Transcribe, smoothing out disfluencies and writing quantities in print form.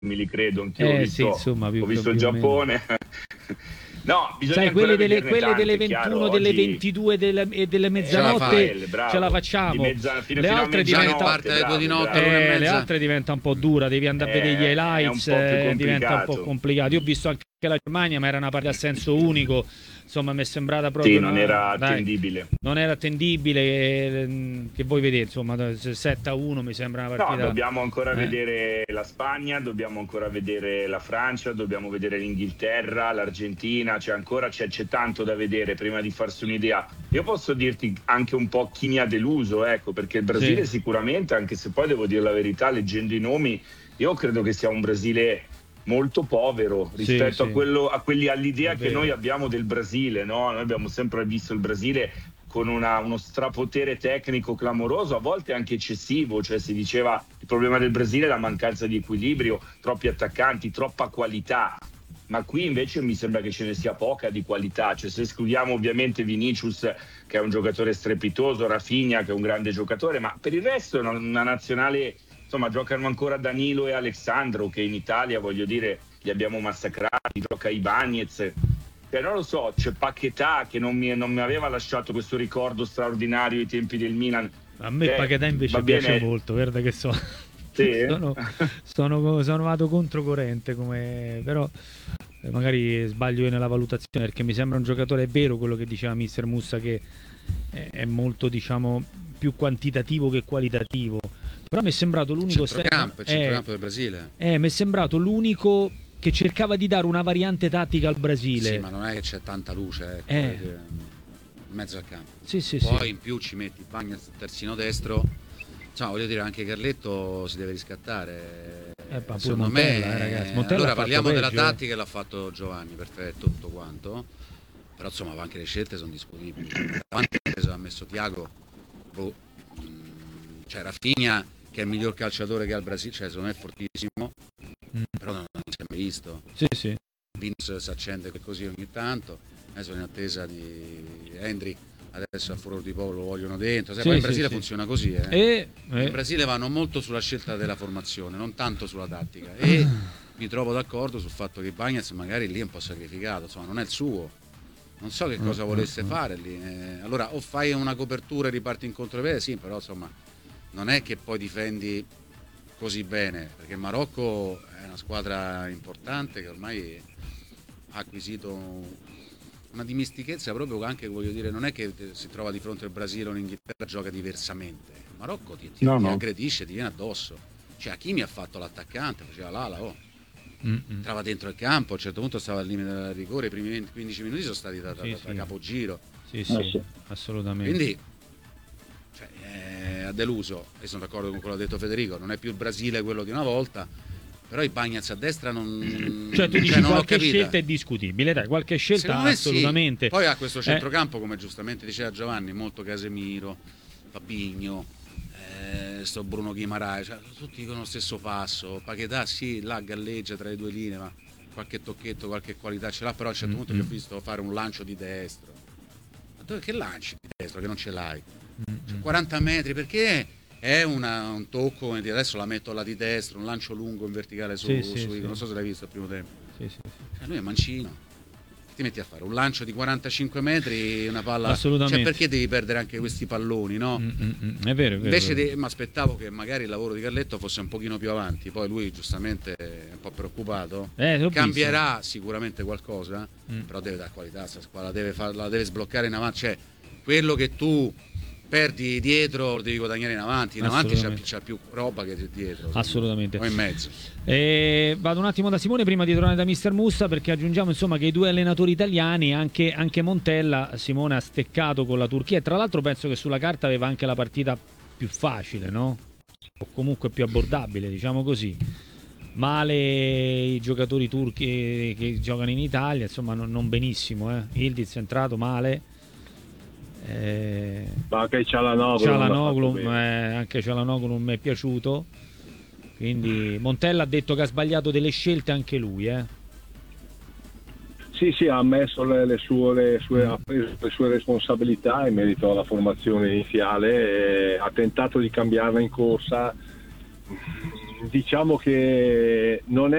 me li credo, anch'io sì, insomma, ho visto il probabilmente. Giappone. No, bisogna Sai, ancora quelle vederne delle tante, 21, chiaro, delle oggi 22 e delle Ce la mezzanotte fai, ce la bravo, facciamo. Le fino a altre Già che diventa, mezzanotte, parte alle 2 di bravo, notte, bravo. all'una e le mezza. altre diventa un po' dura, devi andare a vedere gli È un highlights, po' più diventa un po' complicato. complicato. Io ho visto anche la Germania, ma era una partita a senso unico, insomma mi è sembrata Sì, proprio non era attendibile. non era attendibile, che voi vedete, insomma 7-1 mi sembra una No, partita. dobbiamo ancora vedere la Spagna, dobbiamo ancora vedere la Francia, dobbiamo vedere l'Inghilterra, l'Argentina, c'è tanto da vedere prima di farsi un'idea. Io posso dirti anche un po' chi mi ha deluso, ecco, perché il Brasile sicuramente, anche se poi devo dire la verità, leggendo i nomi, io credo che sia un Brasile molto povero rispetto all'idea che noi abbiamo del Brasile, no? Noi abbiamo sempre visto il Brasile con uno strapotere tecnico clamoroso, a volte anche eccessivo, cioè si diceva il problema del Brasile è la mancanza di equilibrio, troppi attaccanti, troppa qualità, ma qui invece mi sembra che ce ne sia poca di qualità, cioè se escludiamo ovviamente Vinicius che è un giocatore strepitoso, Rafinha che è un grande giocatore, ma per il resto è una nazionale, insomma giocano ancora Danilo e Alexandro che in Italia, voglio dire, li abbiamo massacrati, gioca Ibañez. Non lo so, c'è Paquetá che non mi aveva lasciato questo ricordo straordinario ai tempi del Milan. A me Paquetá invece piace molto, guarda che so. Sì? sono vado controcorrente, però magari sbaglio io nella valutazione, perché mi sembra un giocatore, è vero quello che diceva Mister Mussa, che è molto, diciamo, più quantitativo che qualitativo. Però mi è sembrato l'unico centrocampo del Brasile. Mi è sembrato l'unico che cercava di dare una variante tattica al Brasile. Sì, ma non è che c'è tanta luce in mezzo al campo. Poi in più ci metti Bagnez terzino destro. Insomma, voglio dire, anche Carletto si deve riscattare. Secondo me, ragazzi. Montella allora parliamo della peggio, tattica che l'ha fatto Giovanni, perfetto, tutto quanto. Però insomma anche le scelte sono disponibili. Davanti ha messo Thiago, cioè Rafinha, che è il miglior calciatore che ha il Brasile, cioè secondo me è fortissimo, però non si è mai visto. Sì. Vince si accende così ogni tanto, adesso in attesa di Hendrik, adesso a furor di poco lo vogliono dentro, poi in Brasile funziona così. In Brasile vanno molto sulla scelta della formazione, non tanto sulla tattica, e mi trovo d'accordo sul fatto che Bagnez magari lì è un po' sacrificato, insomma non è il suo, non so che cosa volesse fare lì. Allora o fai una copertura e riparti in contropiede, sì, però insomma non è che poi difendi così bene, perché il Marocco è una squadra importante che ormai ha acquisito una dimestichezza proprio, anche voglio dire, non è che si trova di fronte al Brasile o l'Inghilterra gioca diversamente. Il Marocco ti aggredisce, ti viene addosso. Cioè Hakimi ha fatto l'attaccante, faceva l'ala, entrava dentro il campo, a un certo punto stava al limite del rigore, i primi 15 minuti sono stati da capogiro. Sì, assolutamente. Quindi ha deluso, e sono d'accordo con quello che ha detto Federico, non è più il Brasile quello di una volta, però i Bagnez a destra non... Cioè tu dici qualche scelta è discutibile, dai, qualche scelta assolutamente. Poi ha questo centrocampo, come giustamente diceva Giovanni, molto Casemiro, Fabinho, sto Bruno Guimaraes, cioè, tutti con lo stesso passo. Paquetá sì, là galleggia tra le due linee, ma qualche tocchetto, qualche qualità ce l'ha, però a un certo punto gli ho visto fare un lancio di destro. Ma dove che lanci di destro che non ce l'hai? Cioè, 40 metri, perché è un tocco, adesso la metto là di destro, un lancio lungo in verticale su non so se l'hai visto al primo tempo. Cioè, lui è mancino. Ti metti a fare un lancio di 45 metri, una palla, assolutamente. Cioè, perché devi perdere anche questi palloni, no? È vero. Invece mi aspettavo che magari il lavoro di Carletto fosse un pochino più avanti, poi lui giustamente è un po' preoccupato, cambierà sicuramente qualcosa, però deve dare qualità a questa squadra, la deve sbloccare in avanti, cioè quello che tu perdi dietro lo devi guadagnare in avanti c'è più roba che dietro, assolutamente, o in mezzo. Vado un attimo da Simone prima di tornare da Mister Mussa, perché aggiungiamo insomma che i due allenatori italiani, anche Montella, Simone ha steccato con la Turchia, e tra l'altro penso che sulla carta aveva anche la partita più facile, no? O comunque più abbordabile, diciamo così. Male i giocatori turchi che giocano in Italia, insomma non benissimo, Yildiz è entrato male. Ma anche Çalhanoğlu anche Çalhanoğlu non mi è piaciuto, quindi Montella ha detto che ha sbagliato delle scelte anche lui, Sì, ha ammesso ha preso le sue responsabilità in merito alla formazione iniziale, ha tentato di cambiarla in corsa, diciamo che non è